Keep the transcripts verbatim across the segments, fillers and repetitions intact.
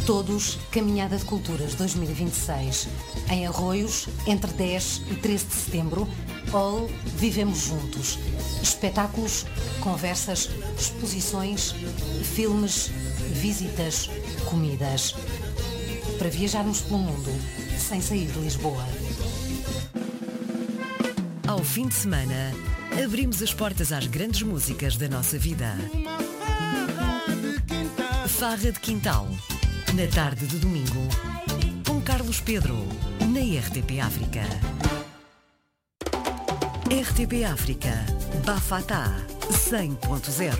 Todos, Caminhada de Culturas dois mil e vinte e seis. Em Arroios, entre dez e treze de setembro. All Vivemos Juntos. Espetáculos, conversas, exposições, filmes, visitas, comidas. Para viajarmos pelo mundo, sem sair de Lisboa. Ao fim de semana, abrimos as portas às grandes músicas da nossa vida. Farra de Quintal. Na tarde de domingo, com Carlos Pedro, na R T P África. R T P África, Bafatá, cem ponto zero.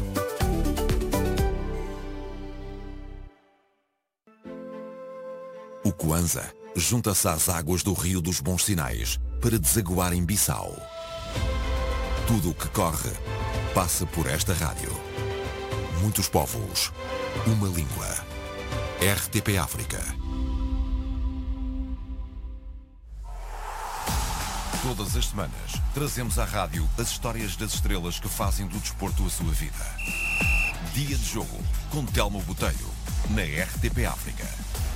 O Kwanza junta-se às águas do Rio dos Bons Sinais para desaguar em Bissau. Tudo o que corre passa por esta rádio. Muitos povos, uma língua. R T P África. Todas as semanas, trazemos à rádio as histórias das estrelas que fazem do desporto a sua vida. Dia de jogo, com Telmo Botelho, na R T P África.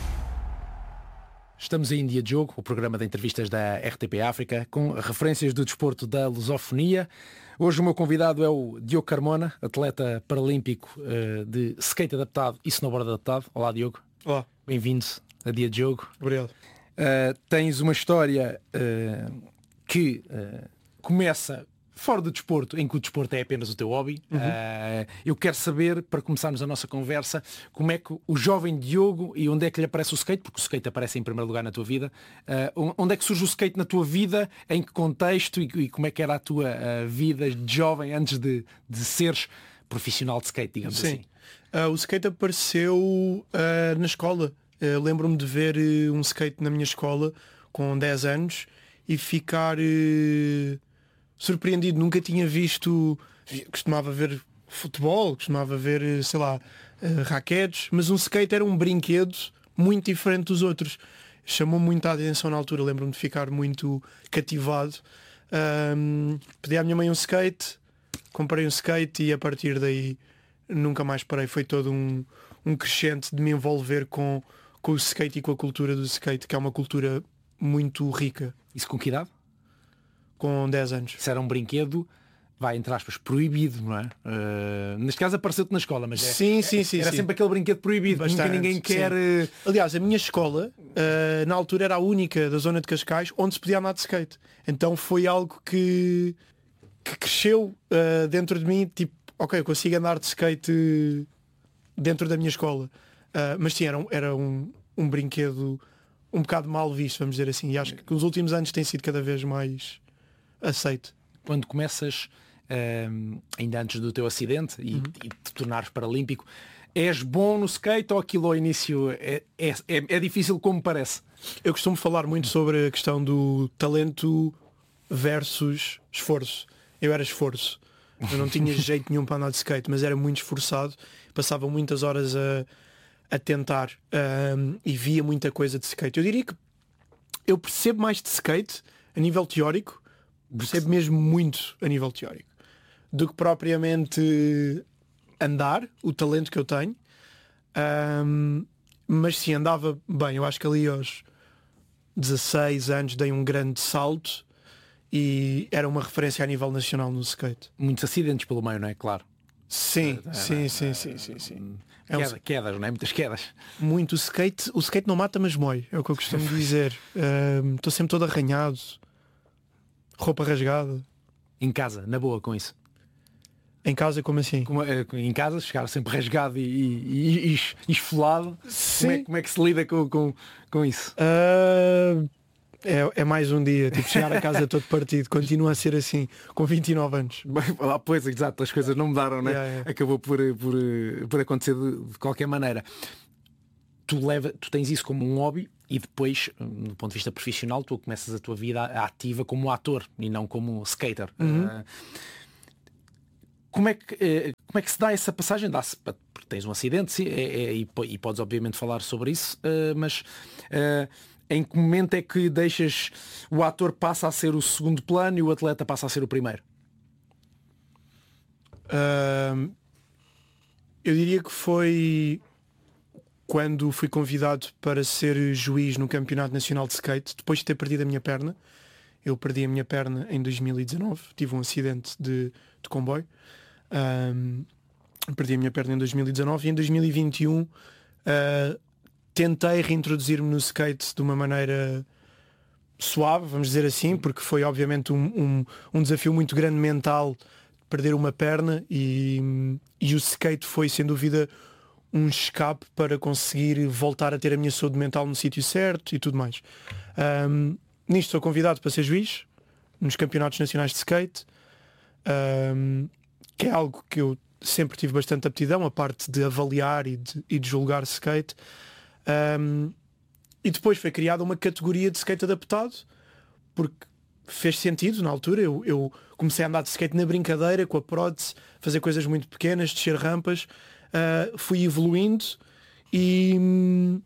Estamos em Dia de Jogo, o programa de entrevistas da R T P África, com referências do desporto da lusofonia. Hoje o meu convidado é o Diogo Carmona, atleta paralímpico uh, de skate adaptado e snowboard adaptado. Olá, Diogo. Olá. Bem-vindo a Dia de Jogo. Obrigado. Uh, tens uma história uh, que uh, começa fora do desporto, em que o desporto é apenas o teu hobby. Uhum. Uh, eu quero saber, para começarmos a nossa conversa, como é que o jovem Diogo e onde é que lhe aparece o skate, porque o skate aparece em primeiro lugar na tua vida. Uh, onde é que surge o skate na tua vida, em que contexto e, e como é que era a tua uh, vida de jovem antes de, de seres profissional de skate, digamos Sim. assim? Uh, o skate apareceu uh, na escola. Uh, lembro-me de ver uh, um skate na minha escola com dez anos e ficar... Uh, surpreendido, nunca tinha visto, costumava ver futebol, costumava ver, sei lá, uh, raquetes, mas um skate era um brinquedo muito diferente dos outros. Chamou muito a atenção na altura, lembro-me de ficar muito cativado. Um, pedi à minha mãe um skate, comprei um skate e a partir daí nunca mais parei. Foi todo um, um crescente de me envolver com, com o skate e com a cultura do skate, que é uma cultura muito rica. Isso com que idade? Com dez anos. Isso era um brinquedo, vai, entre aspas, proibido, não é? Uh, neste caso apareceu-te na escola, mas é, sim, sim, sim, era sim. sempre aquele brinquedo proibido. Bastante, nunca ninguém quer... Uh... Aliás, a minha escola, uh, na altura, era a única da zona de Cascais onde se podia andar de skate. Então foi algo que, que cresceu uh, dentro de mim, tipo, ok, eu consigo andar de skate dentro da minha escola. Uh, mas sim, era, um, era um, um brinquedo um bocado mal visto, vamos dizer assim. E acho que nos últimos anos tem sido cada vez mais... aceito. Quando começas, um, ainda antes do teu acidente e, uhum. e te tornares paralímpico, és bom no skate ou aquilo ao início é, é, é, é difícil como parece? Eu costumo falar muito sobre a questão do talento versus esforço. Eu era esforço. Eu não tinha jeito nenhum para andar de skate, mas era muito esforçado. Passava muitas horas a, a tentar um, e via muita coisa de skate. Eu diria que eu percebo mais de skate a nível teórico, percebo mesmo muito a nível teórico, do que propriamente andar, o talento que eu tenho. Um, mas sim, andava bem. Eu acho que ali aos dezasseis anos dei um grande salto e era uma referência a nível nacional no skate. Muitos acidentes pelo meio, não é? Claro. Sim, é, sim, é, sim, sim, sim, sim. É Queda, um... Quedas, não é? Muitas quedas. Muito. O skate, o skate não mata, mas mói. É o que eu costumo dizer. Estou um, sempre todo arranhado. Roupa rasgada. Em casa, na boa com isso? Em casa, como assim? Como, em casa, chegar sempre rasgado e, e, e, e esfolado. Como é, como é que se lida com, com, com isso? Uh, é, é mais um dia, tipo, chegar a casa todo partido. Continua a ser assim, com vinte e nove anos. Ah, pois, exato, as coisas não mudaram, né? Yeah, yeah. Acabou por, por, por acontecer de, de qualquer maneira. Tu, leva, tu tens isso como um hobby e depois, do ponto de vista profissional, tu começas a tua vida ativa como ator e não como skater. Uhum. Uh, como, é que, uh, como é que se dá essa passagem? Dá-se, porque tens um acidente sim, é, é, e, e podes obviamente falar sobre isso, uh, mas uh, em que momento é que deixas o ator passa a ser o segundo plano e o atleta passa a ser o primeiro? Uh, eu diria que foi quando fui convidado para ser juiz no Campeonato Nacional de Skate, depois de ter perdido a minha perna. Eu perdi a minha perna em dois mil e dezanove, tive um acidente de, de comboio. Um, perdi a minha perna em dois mil e dezanove e em dois mil e vinte e um uh, tentei reintroduzir-me no skate de uma maneira suave, vamos dizer assim, porque foi obviamente um, um, um desafio muito grande mental perder uma perna e, e o skate foi sem dúvida um escape para conseguir voltar a ter a minha saúde mental no sítio certo e tudo mais. Um, nisto sou convidado para ser juiz nos campeonatos nacionais de skate, um, que é algo que eu sempre tive bastante aptidão, a parte de avaliar e de, e de julgar skate. Um, e depois foi criada uma categoria de skate adaptado, porque fez sentido na altura. Eu, eu comecei a andar de skate na brincadeira, com a prótese, fazer coisas muito pequenas, descer rampas. Uh, fui evoluindo e,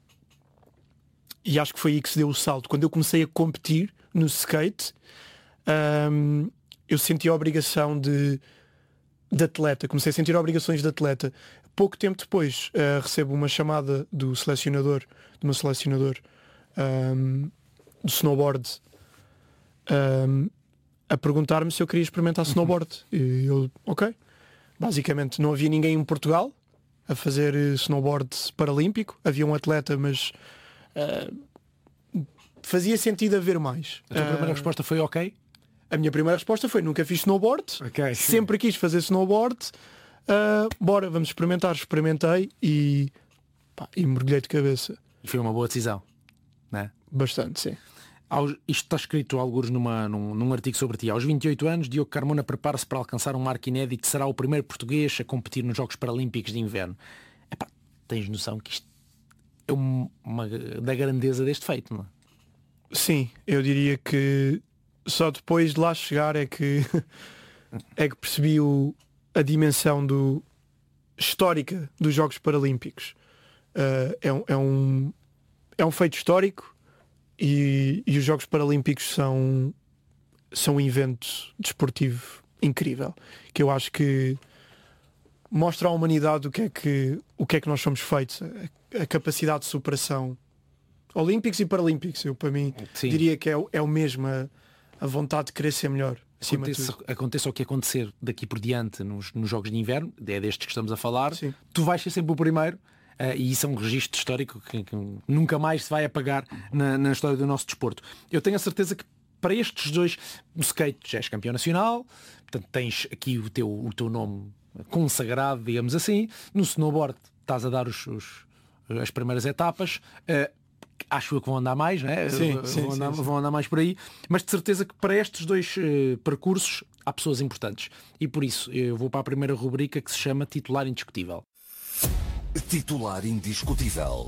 e acho que foi aí que se deu o salto. Quando eu comecei a competir no skate, um, eu senti a obrigação de, de atleta, comecei a sentir obrigações de atleta. Pouco tempo depois uh, recebo uma chamada do selecionador, do meu selecionador um, do snowboard, um, a perguntar-me se eu queria experimentar snowboard. E eu, ok. Basicamente não havia ninguém em Portugal a fazer snowboard paralímpico. Havia um atleta, mas uh, fazia sentido haver mais. A tua uh, primeira resposta foi ok? A minha primeira resposta foi nunca fiz snowboard, okay. Sempre quis fazer snowboard, uh, bora, vamos experimentar. Experimentei e, pá, e mergulhei de cabeça. E foi uma boa decisão, não é? Bastante, sim. Aos, isto está escrito alguns numa, num, num artigo sobre ti. Aos vinte e oito anos, Diogo Carmona prepara-se para alcançar um marco inédito. Será o primeiro português a competir nos Jogos Paralímpicos de Inverno. Epá, tens noção que isto é uma, uma, da grandeza deste feito, não é? Sim, eu diria que só depois de lá chegar é que é que percebi o, a dimensão do, histórica dos Jogos Paralímpicos. Uh, é, um, é, um, é um feito histórico. E, e os Jogos Paralímpicos são, são um evento desportivo incrível, que eu acho que mostra à humanidade o que é que, o que, é que nós somos feitos, a, a capacidade de superação. Olímpicos e Paralímpicos, eu para mim Sim. diria que é, é o mesmo, a, a vontade de querer ser melhor. Aconteça, aconteça o que acontecer daqui por diante nos, nos Jogos de Inverno, é destes que estamos a falar, Sim. tu vais ser sempre o primeiro. Uh, e isso é um registro histórico que, que nunca mais se vai apagar na, na história do nosso desporto. Eu tenho a certeza que para estes dois, no skate já és campeão nacional, portanto tens aqui o teu, o teu nome consagrado, digamos assim. No snowboard estás a dar os, os, as primeiras etapas. Uh, acho eu que vão andar mais, né? Sim, vão, sim, andar, sim, sim. vão andar mais por aí. Mas de certeza que para estes dois uh, percursos há pessoas importantes. E por isso eu vou para a primeira rubrica, que se chama Titular Indiscutível. Titular indiscutível.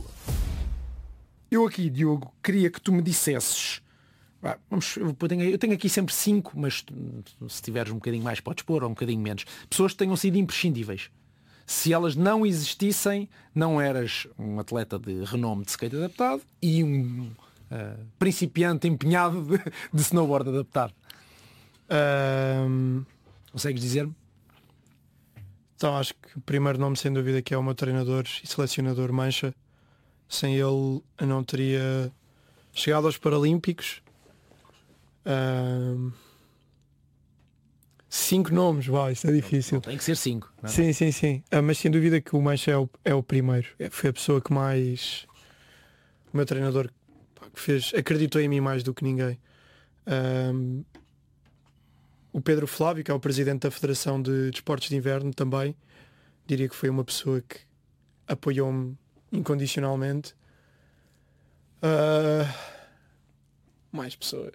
Eu aqui, Diogo, queria que tu me dissesses. Ah, vamos, eu, tenho, eu tenho aqui sempre cinco, mas se tiveres um bocadinho mais podes pôr, ou um bocadinho menos. Pessoas que tenham sido imprescindíveis. Se elas não existissem, não eras um atleta de renome de skate adaptado e um uh, principiante empenhado de, de snowboard adaptado. Um... Consegues dizer-me? Então acho que o primeiro nome sem dúvida que é o meu treinador e selecionador Mancha. Sem ele eu não teria chegado aos Paralímpicos. Um... Cinco nomes, uau, isso é difícil. Tem que ser cinco. Não é? Sim, sim, sim. Ah, mas sem dúvida que o Mancha é o, é o primeiro. Foi a pessoa que mais... O meu treinador que fez, acreditou em mim mais do que ninguém. Um... O Pedro Flávio, que é o presidente da Federação de Desportos de Inverno também, diria que foi uma pessoa que apoiou-me incondicionalmente. Uh... Mais pessoas.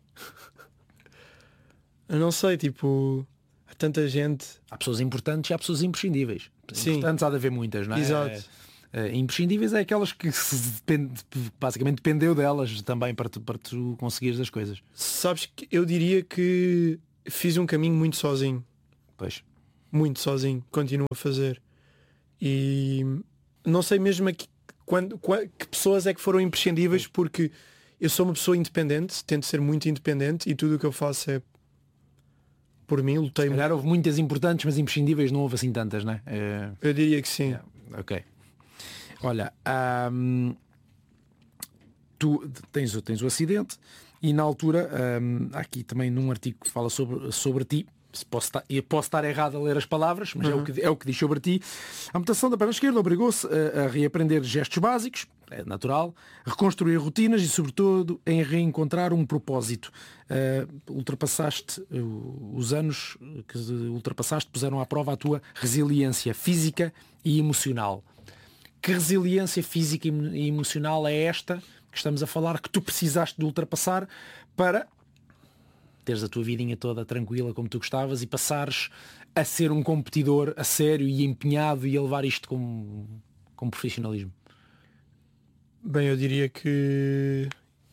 Eu não sei, tipo, há tanta gente. Há pessoas importantes e há pessoas imprescindíveis. Sim. Importantes há de haver muitas, não é? Exato. É, é, imprescindíveis é aquelas que se depende, basicamente dependeu delas também para tu, para tu conseguires as coisas. Sabes que eu diria que fiz um caminho muito sozinho. Pois. Muito sozinho. Continuo a fazer. E não sei mesmo aqui, quando, que pessoas é que foram imprescindíveis, porque eu sou uma pessoa independente, tento ser muito independente e tudo o que eu faço é por mim, lutei. Se calhar houve muitas importantes, mas imprescindíveis não houve assim tantas, não é? É... Eu diria que sim. Yeah. Ok. Olha, hum, tu tens, tens o acidente e na altura, hum, há aqui também num artigo que fala sobre, sobre ti, posso estar, eu posso estar errado a ler as palavras, mas uhum. é, o que, é o que diz sobre ti. A amputação da perna esquerda obrigou-se a, a reaprender gestos básicos, é natural, reconstruir rotinas e sobretudo em reencontrar um propósito. Uh, ultrapassaste uh, os anos que ultrapassaste puseram à prova a tua resiliência física e emocional. Que resiliência física e emocional é esta que estamos a falar, que tu precisaste de ultrapassar para teres a tua vidinha toda tranquila como tu gostavas e passares a ser um competidor a sério e empenhado e a levar isto como, como profissionalismo? Bem, eu diria que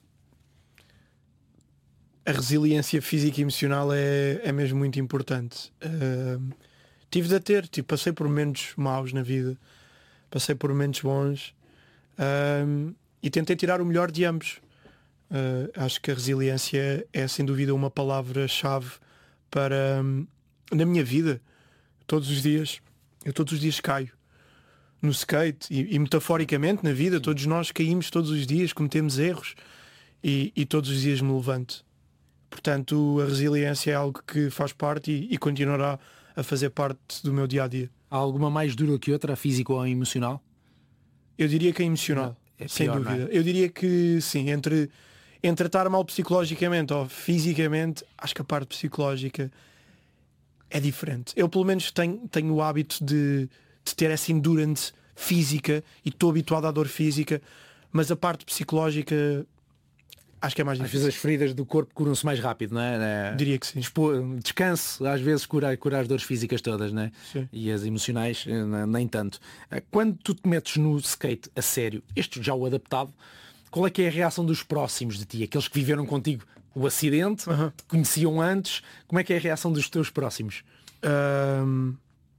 a resiliência física e emocional é, é mesmo muito importante. Uh, tive de a ter, tipo, passei por momentos maus na vida, passei por momentos bons uh, e tentei tirar o melhor de ambos. Uh, acho que a resiliência é sem dúvida uma palavra-chave para um, na minha vida. Todos os dias, eu todos os dias caio no skate e, e metaforicamente na vida, todos nós caímos todos os dias, cometemos erros e, e todos os dias me levanto. Portanto, a resiliência é algo que faz parte e, e continuará a fazer parte do meu dia-a-dia. Há alguma mais dura que outra, física ou emocional? Eu diria que é emocional, é pior, sem dúvida. Não é? Eu diria que sim, entre em tratar mal psicologicamente ou fisicamente, acho que a parte psicológica é diferente. Eu pelo menos tenho, tenho o hábito de, de ter essa endurance física e estou habituado à dor física, mas a parte psicológica acho que é mais às difícil. Vezes as feridas do corpo curam-se mais rápido, não é? Diria que sim. Descanso às vezes cura, cura as dores físicas todas, não é? Sim. E as emocionais nem tanto. Quando tu te metes no skate a sério, este já o adaptado, qual é que é a reação dos próximos de ti? Aqueles que viveram contigo o acidente, uhum. te conheciam antes, como é que é a reação dos teus próximos? Um...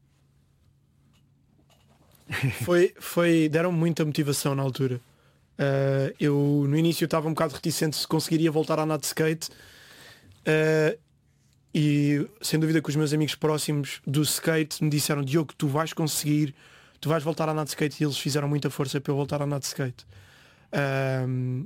foi, foi, deram muita motivação na altura. Uh, eu no início estava um bocado reticente se conseguiria voltar a andar de skate uh, e sem dúvida que os meus amigos próximos do skate me disseram: Diogo, tu vais conseguir, tu vais voltar a andar de skate, e eles fizeram muita força para eu voltar a andar de skate. Um,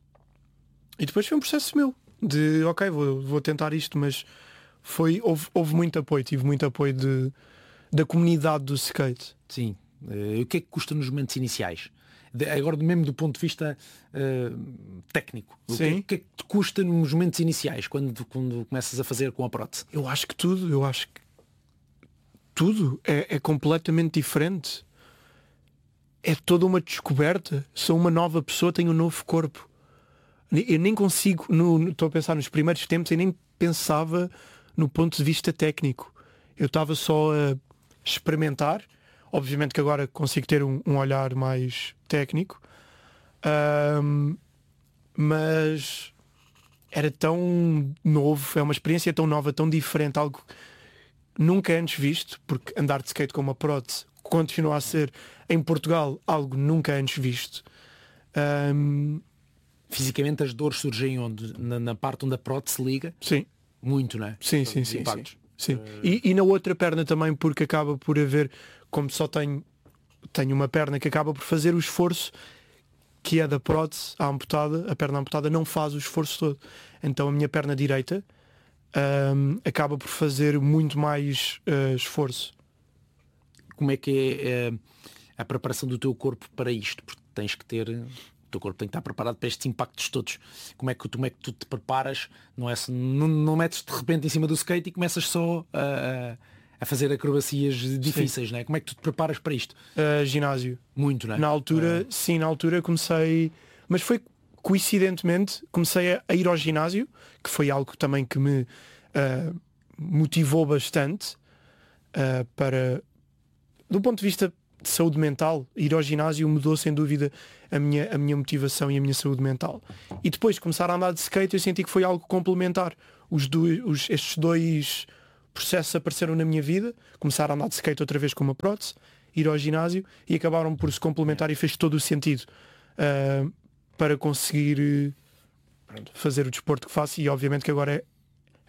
e depois foi um processo meu de ok, vou, vou tentar isto, mas foi, houve, houve muito apoio, tive muito apoio de, da comunidade do skate. Sim. Uh, o que é que custa nos momentos iniciais? De, agora mesmo do ponto de vista uh, técnico, o que, é, que é que te custa nos momentos iniciais quando, quando começas a fazer com a prótese? Eu acho que tudo, eu acho que tudo é, é completamente diferente. É toda uma descoberta. Sou uma nova pessoa, tenho um novo corpo. Eu nem consigo, no, estou a pensar nos primeiros tempos, eu nem pensava no ponto de vista técnico. Eu estava só a experimentar. Obviamente que agora consigo ter um, um olhar mais técnico. Um, mas era tão novo, é uma experiência tão nova, tão diferente, algo nunca antes visto, porque andar de skate com uma prótese continua a ser em Portugal algo nunca antes visto. Um... Fisicamente as dores surgem onde? Na, na parte onde a prótese liga? Sim. Muito, não é? Sim, sim, sim, sim. sim. Uh... E, e na outra perna também, porque acaba por haver, como só tenho, tenho uma perna que acaba por fazer o esforço que é da prótese, a amputada, a perna amputada não faz o esforço todo. Então a minha perna direita um, acaba por fazer muito mais uh, esforço. Como é que é uh, a preparação do teu corpo para isto? Porque tens que ter, o teu corpo tem que estar preparado para estes impactos todos. Como é que, como é que tu te preparas? Não, é, não, não metes de repente em cima do skate e começas só a, a fazer acrobacias difíceis, não é? Como é que tu te preparas para isto? Uh, ginásio. Muito, não é? Na altura, uh... sim, na altura comecei, mas foi coincidentemente, comecei a, a ir ao ginásio, que foi algo também que me uh, motivou bastante uh, para, do ponto de vista de saúde mental, ir ao ginásio mudou sem dúvida a minha, a minha motivação e a minha saúde mental. E depois de começar a andar de skate eu senti que foi algo complementar. Os dois, os, estes dois processos apareceram na minha vida, começar a andar de skate outra vez com uma prótese, ir ao ginásio, e acabaram por se complementar e fez todo o sentido uh, para conseguir uh, fazer o desporto que faço. E obviamente que agora é,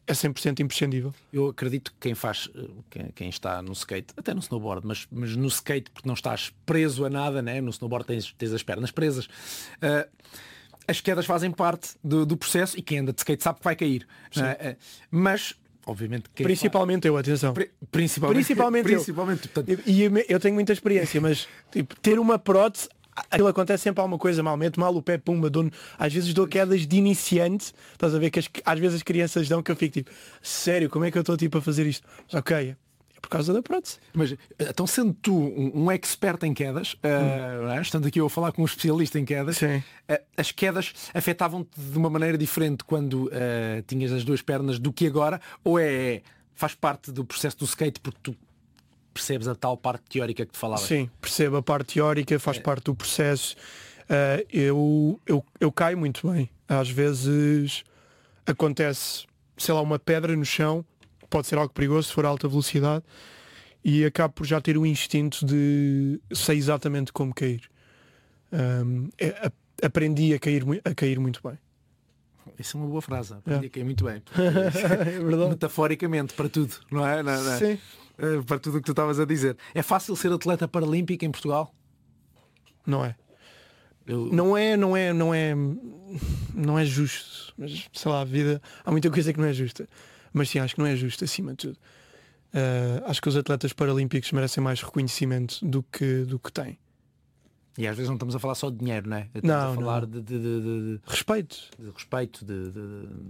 é cem por cento imprescindível. Eu acredito que quem faz, quem, quem está no skate, até no snowboard, mas, mas no skate, porque não estás preso a nada, né? No snowboard tens, tens as pernas presas. Uh, as quedas fazem parte do, do processo e quem anda de skate sabe que vai cair. Uh, uh, mas, obviamente... Quem principalmente faz... eu, atenção. Pri- principalmente, principalmente, principalmente eu. Portanto... E eu, eu tenho muita experiência, mas tipo, ter uma prótese, aquilo acontece sempre alguma coisa mal, meto mal o pé, pumba, dou, às vezes dou quedas de iniciante, estás a ver que as, às vezes as crianças dão que eu fico tipo, sério, como é que eu estou tipo a fazer isto? Ok, é por causa da prótese. Mas então sendo tu um, um expert em quedas, hum. uh, estando aqui eu a falar com um especialista em quedas, uh, as quedas afetavam-te de uma maneira diferente quando uh, tinhas as duas pernas do que agora, ou é faz parte do processo do skate porque tu percebes a tal parte teórica que te falava? Sim, percebo a parte teórica, faz é. parte do processo. Uh, eu, eu, eu caio muito bem. Às vezes acontece, sei lá, uma pedra no chão, pode ser algo perigoso se for a alta velocidade, e acabo por já ter o instinto de sei exatamente como cair. Um, é, a, aprendi a cair, a cair muito bem. Isso é uma boa frase, aprendi é. a cair muito bem. É verdade. Metaforicamente, para tudo, não é? Não, não. Sim. Para tudo o que tu estavas a dizer. É fácil ser atleta paralímpico em Portugal? Não é. Eu... Não é, não é, não é, não é justo. Mas sei lá, a vida, há muita coisa que não é justa. Mas sim, acho que não é justo acima de tudo. Uh, acho que os atletas paralímpicos merecem mais reconhecimento do que, do que têm. E às vezes não estamos a falar só de dinheiro, não é? Estamos não, a falar não. De, de, de, de respeito. De respeito, de, de,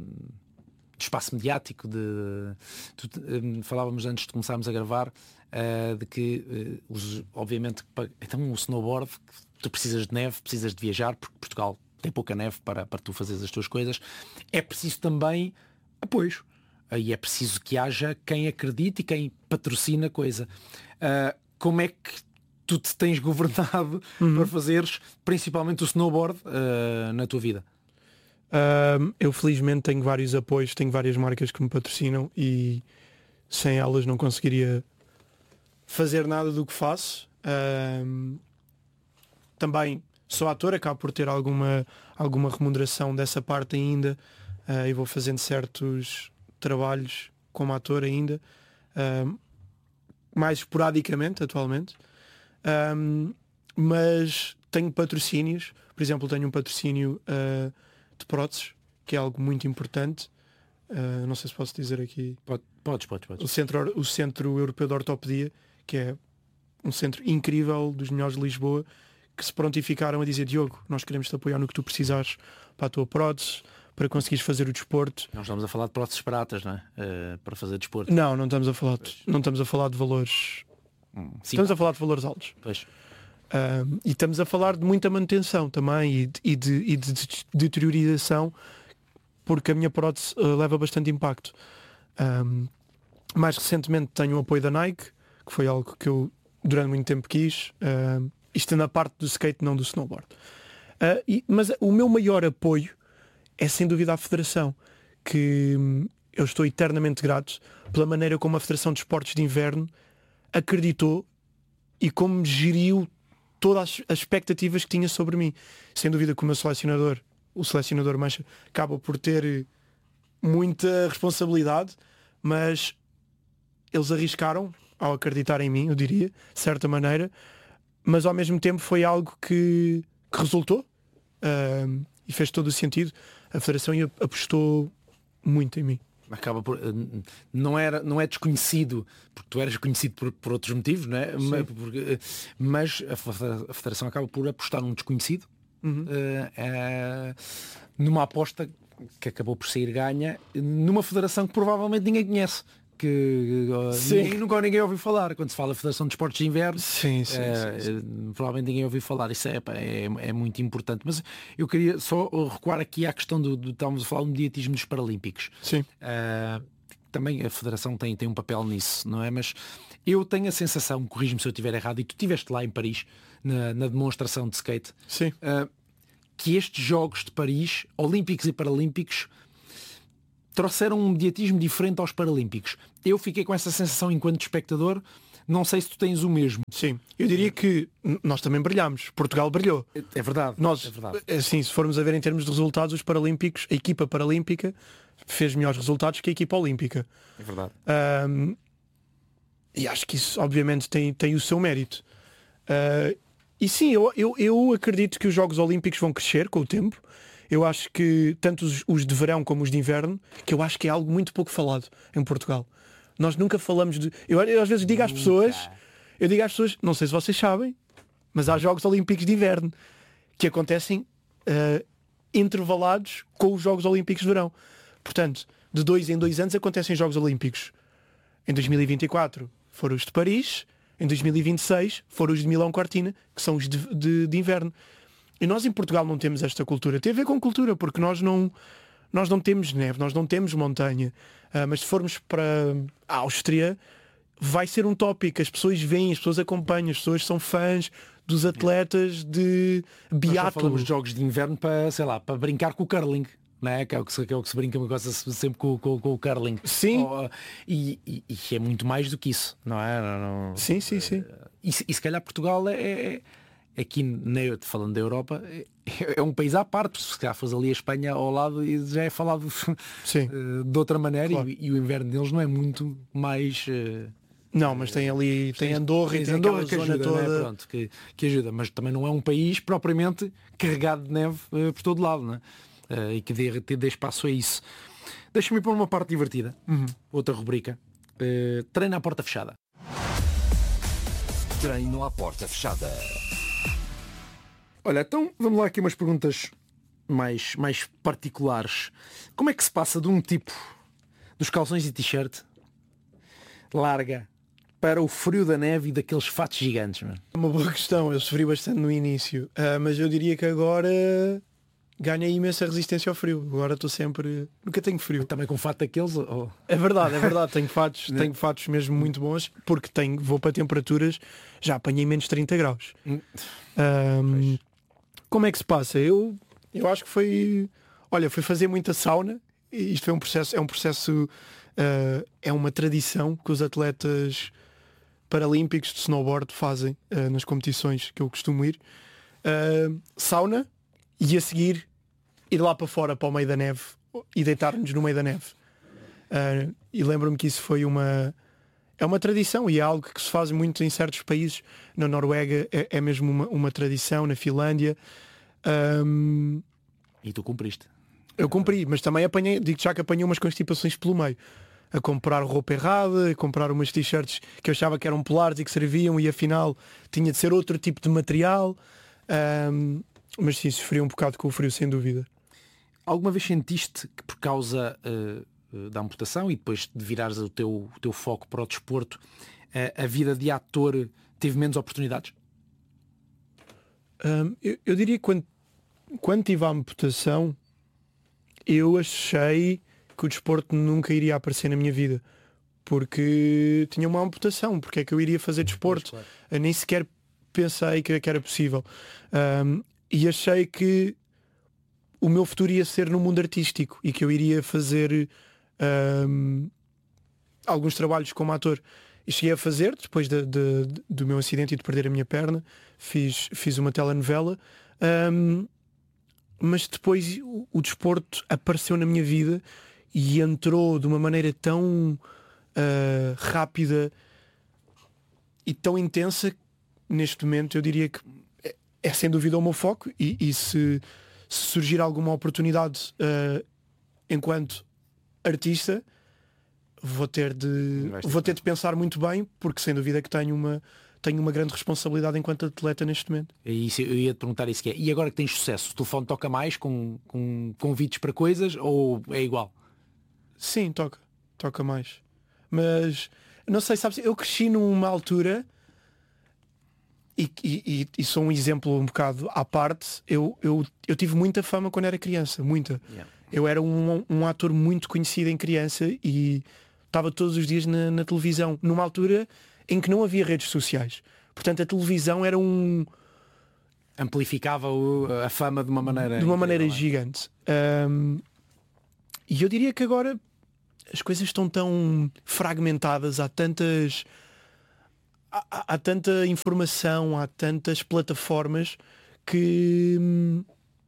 de espaço mediático, de, de, de falávamos antes de começarmos a gravar uh, de que uh, os, obviamente então o snowboard, tu precisas de neve, precisas de viajar, porque Portugal tem pouca neve para, para tu fazeres as tuas coisas. É preciso também apoios. E é preciso que haja quem acredite e quem patrocina a coisa. Uh, como é que tu te tens governado uhum. para fazeres principalmente o snowboard uh, na tua vida? Uh, eu felizmente tenho vários apoios, tenho várias marcas que me patrocinam e sem elas não conseguiria fazer nada do que faço. Uh, também sou ator, acabo por ter alguma, alguma remuneração dessa parte ainda uh, e vou fazendo certos trabalhos como ator ainda, uh, mais esporadicamente atualmente, um, mas tenho patrocínios. Por exemplo, tenho um patrocínio uh, de próteses, que é algo muito importante. Uh, não sei se posso dizer aqui. Pode, podes, podes, podes. O Centro, o Centro Europeu de Ortopedia, que é um centro incrível, dos melhores de Lisboa, que se prontificaram a dizer: Diogo, nós queremos te apoiar no que tu precisares para a tua prótese, para conseguires fazer o desporto. Não estamos a falar de próteses baratas, não é? Uh, para fazer desporto. Não, não estamos a falar de, não estamos a falar de valores. Hum, estamos a falar de valores altos. Pois. Uh, e estamos a falar de muita manutenção também e de, e de, e de, de deteriorização, porque a minha prótese uh, leva bastante impacto. Um, mais recentemente tenho o apoio da Nike, que foi algo que eu durante muito tempo quis. Uh, isto na parte do skate, não do snowboard. Uh, e, mas o meu maior apoio é sem dúvida a Federação, que hum, eu estou eternamente grato pela maneira como a Federação de Esportes de Inverno acreditou e como geriu todas as expectativas que tinha sobre mim. Sem dúvida que o meu selecionador, o selecionador Mancha, acaba por ter muita responsabilidade, mas eles arriscaram ao acreditar em mim, eu diria, de certa maneira, mas ao mesmo tempo foi algo que, que resultou uh, e fez todo o sentido. A Federação apostou muito em mim. Acaba por não era não é desconhecido porque tu eras conhecido por, por outros motivos, não é? Mas, porque, mas a Federação acaba por apostar num desconhecido, uhum. uh, uh, numa aposta que acabou por sair ganha numa federação que provavelmente ninguém conhece, que uh, ninguém, nunca ninguém ouviu falar. Quando se fala Federação de Esportes de Inverno, sim, sim, uh, sim, sim. provavelmente ninguém ouviu falar. Isso é, é, é muito importante. Mas eu queria só recuar aqui à questão do, do estávamos a falar do mediatismo dos Paralímpicos. Sim. Uh, também a Federação tem, tem um papel nisso, não é? Mas eu tenho a sensação, corrijo-me se eu estiver errado, e tu estiveste lá em Paris na, na demonstração de skate, sim. Uh, que estes Jogos de Paris, Olímpicos e Paralímpicos, trouxeram um mediatismo diferente aos Paralímpicos. Eu fiquei com essa sensação enquanto espectador Não sei se tu tens o mesmo. Sim, eu diria que nós também brilhamos. Portugal brilhou. É verdade. Nós, é verdade. assim, se formos a ver em termos de resultados, os Paralímpicos, a equipa paralímpica fez melhores resultados que a equipa olímpica. É verdade. Um, e acho que isso, obviamente, tem, tem o seu mérito. Uh, e sim, eu, eu, eu acredito que os Jogos Olímpicos vão crescer com o tempo. Eu acho que tanto os, os de verão como os de inverno, que eu acho que é algo muito pouco falado em Portugal. Nós nunca falamos de... Eu, eu às vezes digo às pessoas, eu digo às pessoas, não sei se vocês sabem, mas há Jogos Olímpicos de Inverno que acontecem uh, intervalados com os Jogos Olímpicos de Verão. Portanto, de dois em dois anos acontecem Jogos Olímpicos. Em dois mil e vinte e quatro foram os de Paris, em dois mil e vinte e seis foram os de Milão Cortina, que são os de, de, de inverno. E nós em Portugal não temos esta cultura. Tem a ver com cultura, porque nós não, nós não temos neve, nós não temos montanha. Uh, mas se formos para a Áustria, vai ser um tópico. As pessoas veem, as pessoas acompanham, as pessoas são fãs dos atletas de biatlo. Falamos de jogos de inverno para, sei lá, para brincar com o curling. Não é? Que é o que se, que é o que se brinca, gosta sempre com, com, com o curling. Sim. Oh, e, e, e é muito mais do que isso, não é? Não, não, sim, sim, sim. E, e se calhar Portugal é, é aqui, falando da Europa, é, é um país à parte. Se calhar faz ali a Espanha ao lado e já é falado sim. de outra maneira. Claro. E, e o inverno deles não é muito mais... Não, mas tem ali, tem Andorra e tem Andorra que zona ajuda, toda. né? Pronto, que, que ajuda, mas também não é um país propriamente carregado de neve uh, por todo lado, né? Uh, e que dê, dê espaço a isso. Deixa-me pôr uma parte divertida, uhum. outra rubrica. Uh, treino à porta fechada. Treino à porta fechada. Olha, então vamos lá aqui umas perguntas mais, mais particulares. Como é que se passa de um tipo dos calções e t-shirt larga para o frio da neve e daqueles fatos gigantes? Mano? É uma boa questão, eu sofri bastante no início, uh, mas eu diria que agora ganhei imensa resistência ao frio. Agora estou sempre... Nunca tenho frio. Também com fato daqueles? Ou... É verdade, é verdade. Tenho fatos, tenho fatos mesmo muito bons, porque tenho, vou para temperaturas, já apanhei menos trinta graus. Hum. Um, como é que se passa? Eu, eu acho que foi... Olha, fui fazer muita sauna. E isto foi um processo, é um processo... Uh, é uma tradição que os atletas paralímpicos de snowboard fazem uh, nas competições que eu costumo ir. Uh, sauna e a seguir ir lá para fora, para o meio da neve e deitar-nos no meio da neve. Uh, e lembro-me que isso foi uma... É uma tradição e é algo que se faz muito em certos países. Na Noruega é, é mesmo uma, uma tradição, na Finlândia. Um... E tu cumpriste? Eu cumpri, mas também apanhei, digo já que apanhei umas constipações pelo meio. A comprar roupa errada, a comprar umas t-shirts que eu achava que eram polares e que serviam e afinal tinha de ser outro tipo de material. Um... Mas sim, sofri um bocado com o frio, sem dúvida. Alguma vez sentiste que por causa uh, da amputação e depois de virares o teu, o teu foco para o desporto, uh, a vida de ator teve menos oportunidades? Um, eu, eu diria que quando, quando tive a amputação, eu achei que o desporto nunca iria aparecer na minha vida. Porque tinha uma amputação. Porque é que eu iria fazer desporto? Claro. Eu nem sequer pensei que, que era possível. Um, e achei que o meu futuro ia ser no mundo artístico e que eu iria fazer um, alguns trabalhos como ator. E cheguei a fazer, depois de, de, de, do meu acidente e de perder a minha perna, fiz, fiz uma telenovela, um, mas depois o, o desporto apareceu na minha vida e entrou de uma maneira tão uh, rápida e tão intensa. Neste momento eu diria que é, é sem dúvida o meu foco e, e se, se surgir alguma oportunidade uh, enquanto artista, vou ter de vou ter de pensar muito bem, porque sem dúvida que tenho uma, tenho uma grande responsabilidade enquanto atleta neste momento. É isso, eu ia te perguntar isso que é. E agora que tens sucesso, o telefone toca mais com, com convites para coisas ou é igual? Sim, toca. Toca mais. Mas não sei, sabes, eu cresci numa altura E, e, e sou um exemplo um bocado à parte. Eu, eu, eu tive muita fama quando era criança, muita. Yeah. Eu era um, um ator muito conhecido em criança e estava todos os dias na, na televisão, numa altura em que não havia redes sociais. Portanto, a televisão era um... Amplificava o, a fama de uma maneira... De uma maneira incrível, gigante. Um, e eu diria que agora as coisas estão tão fragmentadas, há tantas... há, há tanta informação, há tantas plataformas que hum,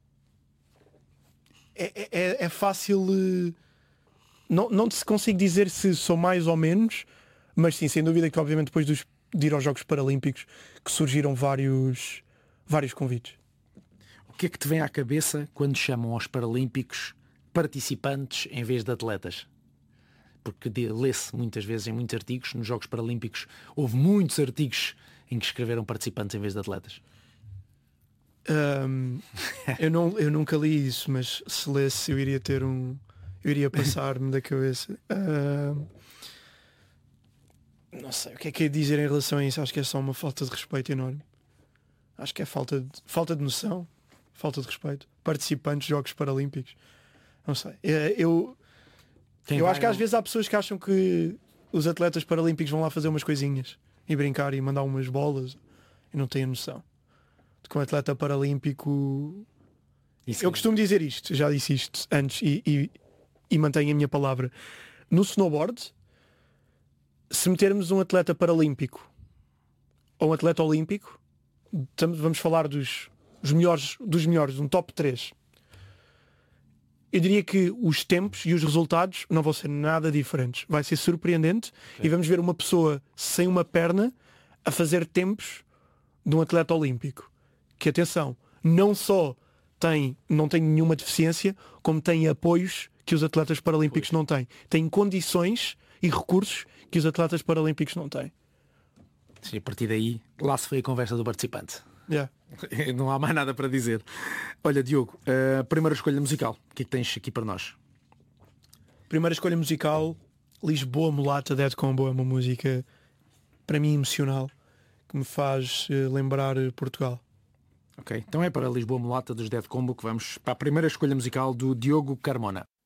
é, é, é fácil. Uh, não, não se consigo dizer se sou mais ou menos, mas sim, sem dúvida que obviamente depois dos, de ir aos Jogos Paralímpicos que surgiram vários, vários convites. O que é que te vem à cabeça quando chamam aos Paralímpicos participantes em vez de atletas? Porque lê-se muitas vezes em muitos artigos, nos Jogos Paralímpicos houve muitos artigos em que escreveram participantes em vez de atletas. Um, eu, não, eu nunca li isso, mas se lesse eu iria ter um. Eu iria passar-me da cabeça. Uh, não sei o que é que é dizer em relação a isso. Acho que é só uma falta de respeito enorme. Acho que é falta de, falta de noção, falta de respeito. Participantes de Jogos Paralímpicos. Não sei. Eu, Quem eu vai acho que ao... às vezes há pessoas que acham que os atletas paralímpicos vão lá fazer umas coisinhas e brincar e mandar umas bolas e não têm a noção de que um atleta paralímpico. Isso Eu é... costumo dizer isto, já disse isto antes e, e, e mantenho a minha palavra. No snowboard, se metermos um atleta paralímpico ou um atleta olímpico, vamos falar dos, dos melhores, dos melhores, um top três. Eu diria que os tempos e os resultados não vão ser nada diferentes. Vai ser surpreendente, okay. E vamos ver uma pessoa sem uma perna a fazer tempos de um atleta olímpico. Que, atenção, não só tem, não tem nenhuma deficiência, como tem apoios que os atletas paralímpicos pois. não têm. Tem condições e recursos que os atletas paralímpicos não têm. Sim, a partir daí, lá se foi a conversa do participante. Yeah. Não há mais nada para dizer. Olha, Diogo, a primeira escolha musical, o que é que tens aqui para nós? Primeira escolha musical, Lisboa Mulata, Dead Combo, é uma música para mim emocional, que me faz uh, lembrar Portugal. Ok, então é para Lisboa Mulata dos Dead Combo que vamos para a primeira escolha musical do Diogo Carmona.